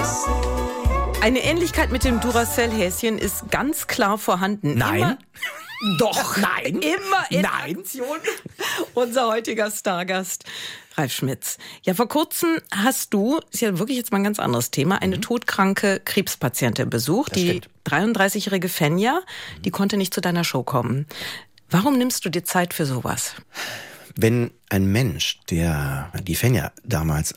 Eine Ähnlichkeit mit dem Duracell-Häschen ist ganz klar vorhanden. Nein. Doch, nein. Immer in Nein. Aktion. Unser heutiger Stargast, Ralf Schmitz. Ja, vor kurzem hast du, ist ja wirklich jetzt mal ein ganz anderes Thema, eine todkranke Krebspatientin besucht. Das die stimmt. 33-jährige Fenja, die konnte nicht zu deiner Show kommen. Warum nimmst du dir Zeit für sowas? Wenn ein Mensch, der die Fenja damals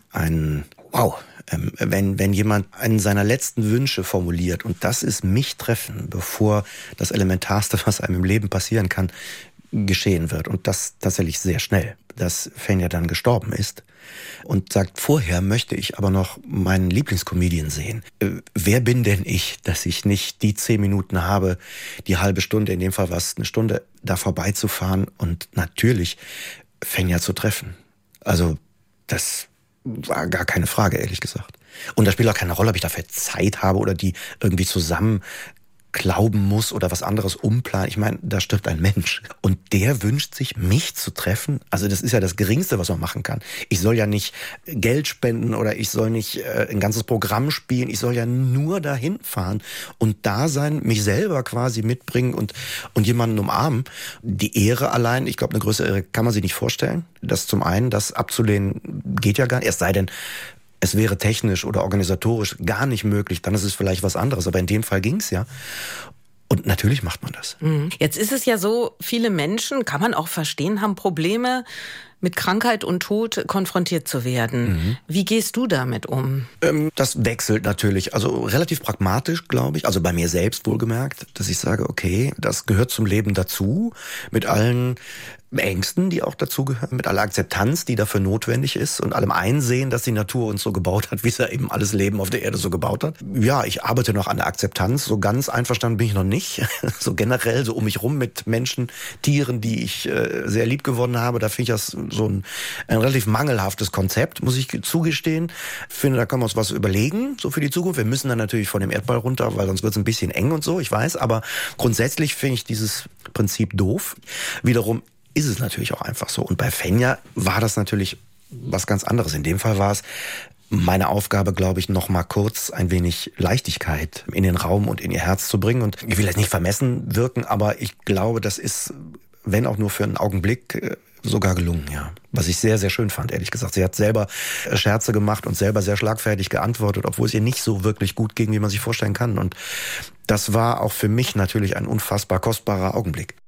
wenn jemand einen seiner letzten Wünsche formuliert, und das ist mich treffen, bevor das Elementarste, was einem im Leben passieren kann, geschehen wird, und das tatsächlich sehr schnell, dass Fenja dann gestorben ist, und sagt, vorher möchte ich aber noch meinen Lieblingscomedian sehen. Wer bin denn ich, dass ich nicht die 10 Minuten habe, die halbe Stunde, in dem Fall war es eine Stunde, da vorbeizufahren und natürlich Fenja zu treffen. Also das war gar keine Frage, ehrlich gesagt. Und das spielt auch keine Rolle, ob ich dafür Zeit habe oder die irgendwie zusammen glauben muss oder was anderes umplanen. Ich meine, da stirbt ein Mensch. Und der wünscht sich, mich zu treffen. Also das ist ja das Geringste, was man machen kann. Ich soll ja nicht Geld spenden oder ich soll nicht ein ganzes Programm spielen. Ich soll ja nur dahin fahren und da sein, mich selber quasi mitbringen und jemanden umarmen. Die Ehre allein, ich glaube, eine größere Ehre kann man sich nicht vorstellen. Das zum einen, das abzulehnen geht ja gar nicht. Erst sei denn, es wäre technisch oder organisatorisch gar nicht möglich, dann ist es vielleicht was anderes. Aber in dem Fall ging's ja. Und natürlich macht man das. Jetzt ist es ja so, viele Menschen, kann man auch verstehen, haben Probleme, mit Krankheit und Tod konfrontiert zu werden. Wie gehst du damit um? Das wechselt natürlich. Also relativ pragmatisch, glaube ich. Also bei mir selbst wohlgemerkt, dass ich sage, okay, das gehört zum Leben dazu. Mit allen Ängsten, die auch dazugehören, mit aller Akzeptanz, die dafür notwendig ist und allem Einsehen, dass die Natur uns so gebaut hat, wie es ja eben alles Leben auf der Erde so gebaut hat. Ja, ich arbeite noch an der Akzeptanz. So ganz einverstanden bin ich noch nicht. So generell, so um mich rum mit Menschen, Tieren, die ich sehr lieb gewonnen habe. Da finde ich das so ein relativ mangelhaftes Konzept, muss ich zugestehen. Ich finde, da können wir uns was überlegen, so für die Zukunft. Wir müssen dann natürlich von dem Erdball runter, weil sonst wird es ein bisschen eng und so, ich weiß. Aber grundsätzlich finde ich dieses Prinzip doof. Wiederum ist es natürlich auch einfach so. Und bei Fenja war das natürlich was ganz anderes. In dem Fall war es meine Aufgabe, glaube ich, noch mal kurz ein wenig Leichtigkeit in den Raum und in ihr Herz zu bringen. Und ich will jetzt nicht vermessen wirken, aber ich glaube, das ist, wenn auch nur für einen Augenblick, sogar gelungen, ja. Was ich sehr, sehr schön fand, ehrlich gesagt. Sie hat selber Scherze gemacht und selber sehr schlagfertig geantwortet, obwohl es ihr nicht so wirklich gut ging, wie man sich vorstellen kann. Und das war auch für mich natürlich ein unfassbar kostbarer Augenblick.